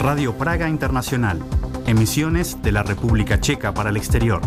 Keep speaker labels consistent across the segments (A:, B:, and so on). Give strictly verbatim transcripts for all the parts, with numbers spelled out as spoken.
A: Radio Praga Internacional, emisiones de la República Checa para el exterior.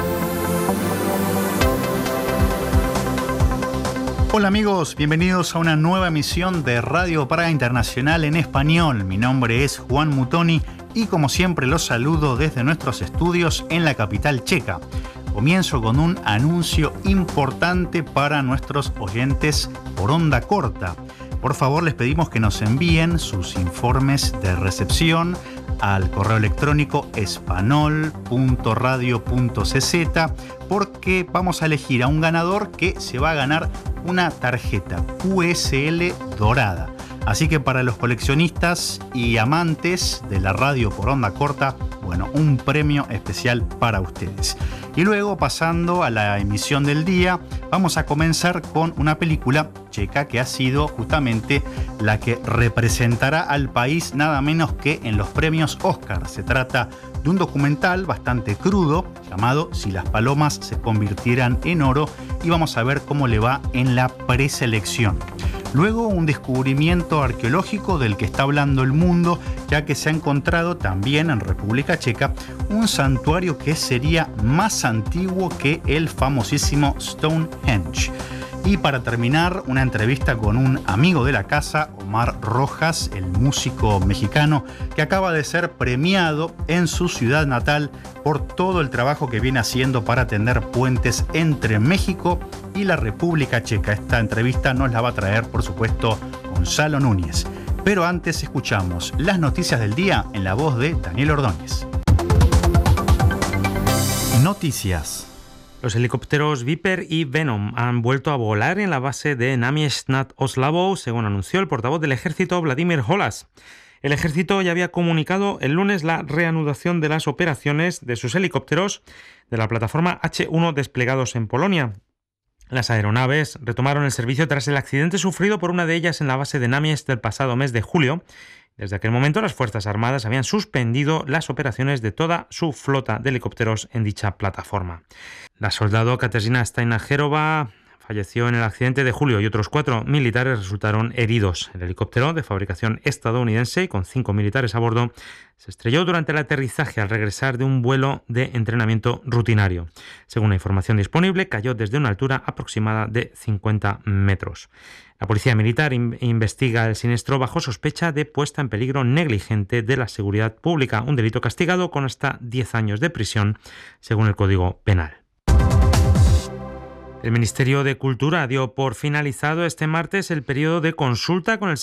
A: Hola amigos, bienvenidos a una nueva emisión de Radio Praga Internacional en español. Mi nombre es Juan Mutoni y como siempre los saludo desde nuestros estudios en la capital checa. Comienzo con un anuncio importante para nuestros oyentes por onda corta. Por favor, les pedimos que nos envíen sus informes de recepción al correo electrónico espanol punto radio punto c z porque vamos a elegir a un ganador que se va a ganar una tarjeta Q S L dorada. Así que para los coleccionistas y amantes de la radio por onda corta, bueno, un premio especial para ustedes. Y luego, pasando a la emisión del día, vamos a comenzar con una película checa que ha sido justamente la que representará al país nada menos que en los premios Oscar. Se trata de un documental bastante crudo llamado Si las palomas se convirtieran en oro y vamos a ver cómo le va en la preselección. Luego, un descubrimiento arqueológico del que está hablando el mundo, ya que se ha encontrado también en República Checa un santuario que sería más antiguo que el famosísimo Stonehenge. Y para terminar, una entrevista con un amigo de la casa, Omar Rojas, el músico mexicano que acaba de ser premiado en su ciudad natal por todo el trabajo que viene haciendo para tender puentes entre México y la República Checa. Esta entrevista nos la va a traer, por supuesto, Gonzalo Núñez. Pero antes escuchamos las noticias del día en la voz de Daniel Ordóñez. Noticias.
B: Los helicópteros Viper y Venom han vuelto a volar en la base de Náměšť nad Oslavou, según anunció el portavoz del ejército Vladimír Holas. El ejército ya había comunicado el lunes la reanudación de las operaciones de sus helicópteros de la plataforma H uno desplegados en Polonia. Las aeronaves retomaron el servicio tras el accidente sufrido por una de ellas en la base de Náměšť del pasado mes de julio. Desde aquel momento, las Fuerzas Armadas habían suspendido las operaciones de toda su flota de helicópteros en dicha plataforma. La soldado Kateřina Stejnacherová falleció en el accidente de julio y otros cuatro militares resultaron heridos. El helicóptero, de fabricación estadounidense, con cinco militares a bordo, se estrelló durante el aterrizaje al regresar de un vuelo de entrenamiento rutinario. Según la información disponible, cayó desde una altura aproximada de cincuenta metros. La policía militar in- investiga el siniestro bajo sospecha de puesta en peligro negligente de la seguridad pública, un delito castigado con hasta diez años de prisión, según el Código Penal. El Ministerio de Cultura dio por finalizado este martes el periodo de consulta con el